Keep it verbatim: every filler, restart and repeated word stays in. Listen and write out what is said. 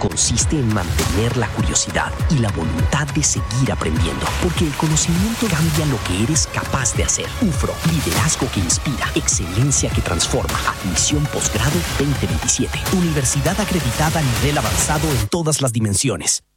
consiste en mantener la curiosidad y la voluntad de seguir aprendiendo, porque el conocimiento cambia lo que eres capaz de hacer. U F R O, liderazgo que inspira, excelencia que transforma. Admisión posgrado veinte veintisiete. Universidad acreditada a nivel avanzado en todas las dimensiones.